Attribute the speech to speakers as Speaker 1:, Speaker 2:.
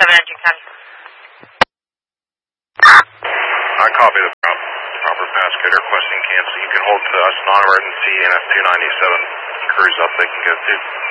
Speaker 1: engine, County.
Speaker 2: I copy the route. Proper passenger requesting cancel. You can hold to us non-emergency NF 297. Crews up, they can go too.